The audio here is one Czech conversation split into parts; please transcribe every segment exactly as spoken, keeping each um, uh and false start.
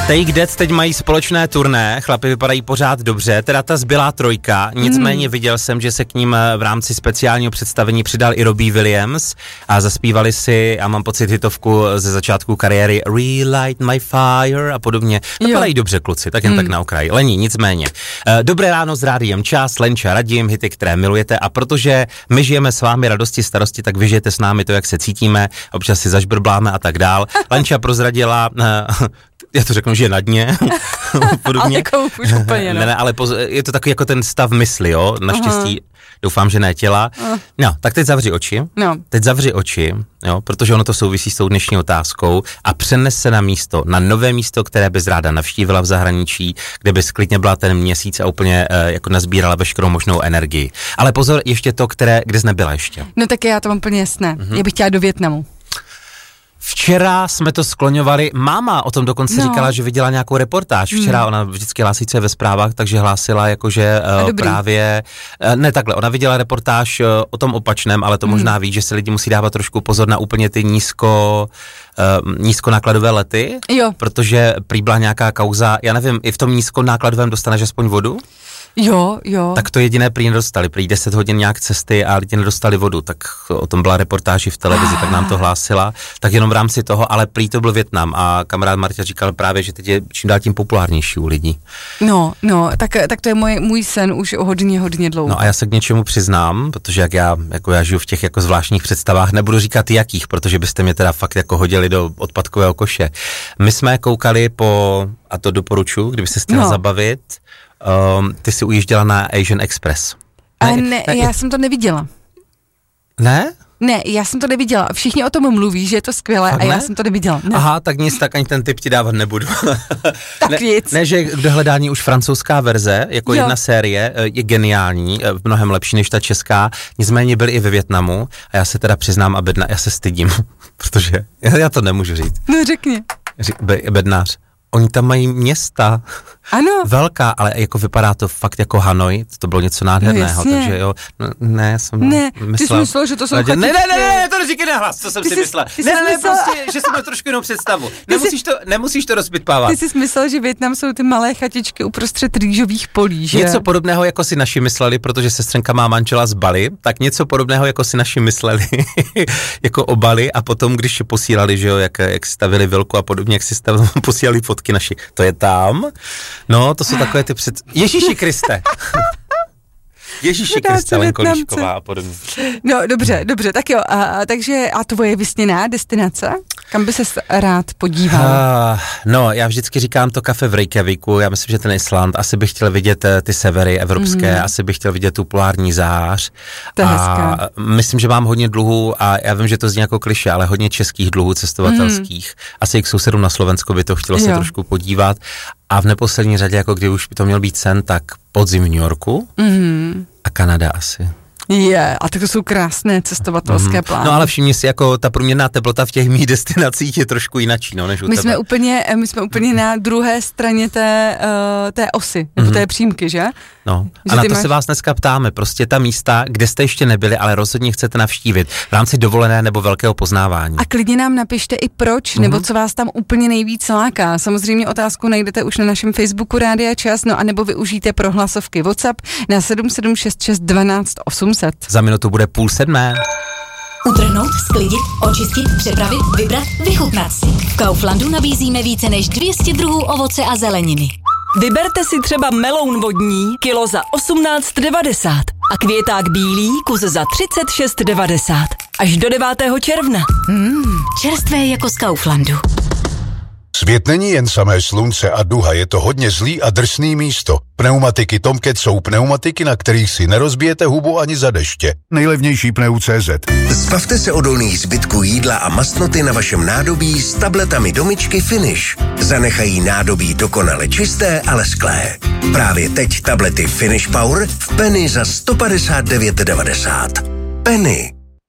Take That teď mají společné turné, chlapi vypadají pořád dobře, teda ta zbylá trojka, nicméně mm. viděl jsem, že se k ním v rámci speciálního představení přidal i Robbie Williams a zaspívali si, a mám pocit, hitovku ze začátku kariéry Relight My Fire a podobně. Vypadají dobře kluci, tak jen mm. tak na okraji. Lení, nicméně. Dobré ráno s Rádiem Čas, Lenča, Radim, hity, které milujete, a protože my žijeme s vámi radosti, starosti, tak vy žijete s námi to, jak se cítíme, občas si zažbrbláme a tak dál. Lenča prozradila, já to řeknu, že je na dně. Ale jako už úplně, no. Ne, ne, ale poz, je to takový jako ten stav mysli, jo, naštěstí, uh-huh. doufám, že ne těla. Uh. No, tak teď zavři oči, no. teď zavři oči, jo, protože ono to souvisí s tou dnešní otázkou, a přenes se na místo, na nové místo, které bys ráda navštívila v zahraničí, kde bys klidně byla ten měsíc a úplně uh, jako nazbírala veškerou možnou energii. Ale pozor, ještě to, které, kde jsi nebyla ještě. No tak já to mám úplně jasné, uh-huh. já bych chtěla do Vietnamu. Včera jsme to skloňovali, máma o tom dokonce no. říkala, že viděla nějakou reportáž. Včera mm. ona vždycky hlásí, co je ve zprávách, takže hlásila jakože uh, právě, uh, ne takhle, ona viděla reportáž uh, o tom opačném, ale to mm. možná ví, že se lidi musí dávat trošku pozor na úplně ty nízko, uh, nízkonákladové lety, jo. protože prý byla nějaká kauza, já nevím, i v tom nízkonákladovém dostaneš aspoň vodu? Jo, jo. Tak to jediné prý nedostali, prý deset hodin nějak cesty a lidi nedostali vodu, tak o tom byla reportáži v televizi, tak nám to hlásila, tak jenom v rámci toho, ale prý to byl Vietnam a kamarád Marta říkal právě, že teď je čím dál tím populárnější u lidí. No, no, tak, tak to je můj, můj sen už hodně, hodně dlouho. No a já se k něčemu přiznám, protože jak já, jako já žiju v těch jako zvláštních představách, nebudu říkat jakých, protože byste mě teda fakt jako hodili do odpadkového koše. My jsme koukali po, a to doporučuji, kdyby se chtěla no. zabavit, Um, ty jsi ujížděla na Asian Express. Ne, ne, ne, já jsem to neviděla. Ne? Ne, já jsem to neviděla. Všichni o tom mluví, že je to skvělé, a já jsem to neviděla. Ne. Aha, tak nic, tak ani ten tip ti dávat nebudu. Tak ne, nic. Ne, že k dohledání už francouzská verze, jako jo. jedna série, je geniální, mnohem lepší než ta česká, nicméně byli i ve Vietnamu a já se teda přiznám a bedna, já se stydím, protože já to nemůžu říct. No řekni. Be, bednář. Oni tam mají města. Ano. Velká, ale jako vypadá to fakt jako Hanoj, to bylo něco nádherného, no takže jo, no, ne, jsem ne, myslel. ty jsi myslel, že to jsou chatičky. Ne, ne, ne, ne, to neříkej nahlas, co jsem ty si jsi, myslel. Ne, ne, ne, myslel... prostě, že jsem měl trošku jinou představu. Nemusíš to, nemusíš to rozpitpávat. Ty jsi myslel, že Vietnam jsou ty malé chatičky uprostřed rýžových polí, že? Něco podobného, jako si naši mysleli, protože sestřenka má manžela z Bali, tak něco podobného, jako si naši mysleli, jako o Bali, a potom, když je posílali, že jo, jak, jak si stavili vilku a podobně, jak si stavili, posílali fotky naši. To je tam. No, to jsou takové ty před... Ježíši Kriste. Ježíši Kriste, Lenko Lišková a podobně. No, dobře, dobře, tak jo, a, takže a tvoje vysněná destinace? Kam by ses rád podíval? Uh, no, já vždycky říkám to kafe v Reykjavíku, já myslím, že ten Island, asi bych chtěl vidět ty severy evropské, mm. asi bych chtěl vidět tu polární zář. To je a hezká. Myslím, že mám hodně dluhů, a já vím, že to zní jako klišé, ale hodně českých dluhů cestovatelských. Mm. Asi k sousedům na Slovensku by to chtělo jo. se trošku podívat. A v neposlední řadě, jako kdy už by to měl být sen, tak podzim v New Yorku mm. a Kanada asi. Je, yeah, a tak to jsou krásné cestovatelské mm. plány. No ale všimni si, jako ta průměrná teplota v těch mých destinacích je trošku jinačí, no, než u my tebe. Jsme úplně, my jsme úplně na druhé straně té, uh, té osy, nebo mm-hmm. té přímky, že? No, že a na to máš... se vás dneska ptáme, prostě ta místa, kde jste ještě nebyli, ale rozhodně chcete navštívit v rámci dovolené nebo velkého poznávání. A klidně nám napište i proč, mm-hmm. nebo co vás tam úplně nejvíc láká. Samozřejmě otázku najdete už na našem Facebooku Rádia Čas, no a nebo využijte prohlasovky WhatsApp na sedm sedm šest šest dvanáct osm set. Za minutu bude půl sedmé. Utrhnout, sklidit, očistit, přepravit, vybrat, vychutnat si. V Kauflandu nabízíme více než dvě stě druhů ovoce a zeleniny. Vyberte si třeba meloun vodní, kilo za osmnáct devadesát a květák bílý, kus za třicet šest devadesát. Až do devátého června. Mm, čerstvé jako z Kauflandu. Svět není jen samé slunce a duha, je to hodně zlý a drsný místo. Pneumatiky Tomcat jsou pneumatiky, na kterých si nerozbijete hubu ani za deště. Nejlevnější pneu tečka cé zet. Zbavte se odolných zbytků jídla a masnoty na vašem nádobí s tabletami Domičky Finish. Zanechají nádobí dokonale čisté a lesklé. Právě teď tablety Finish Power v Penny za sto padesát devět devadesát. Penny.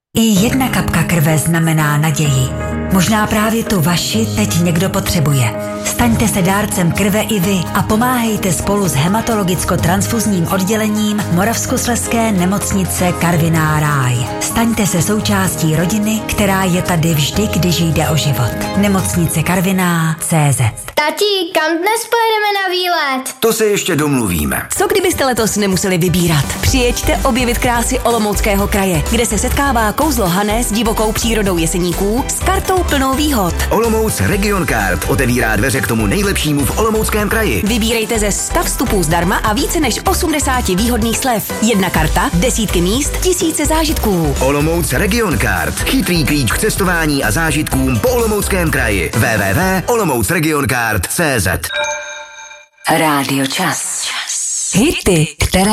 I jedna kapka krve znamená naději. Možná právě tu vaši teď někdo potřebuje. Staňte se dárcem krve i vy a pomáhejte spolu s hematologicko-transfuzním oddělením Moravskoslezské nemocnice Karviná Ráj. Staňte se součástí rodiny, která je tady vždy, když jde o život. Nemocnice Karviná tečka cé zet. Tati, kam dnes pojedeme na výlet? To se ještě domluvíme. Co kdybyste letos nemuseli vybírat? Přijeďte objevit krásy Olomouckého kraje, kde se setkává kouzlo Hané s divokou přírodou Jeseníků s kartou plnou výhod. Olomouc Region Card otevírá dveře k tomu nejlepšímu v Olomouckém kraji. Vybírejte ze sta vstupů zdarma a více než osmdesát výhodných slev. Jedna karta, desítky míst, tisíce zážitků. Olomouc Region Card. Chytrý klíč k cestování a zážitkům po Olomouckém kraji. w w w tečka olomouc region card tečka cé zet. Rádio Čas. Hity, které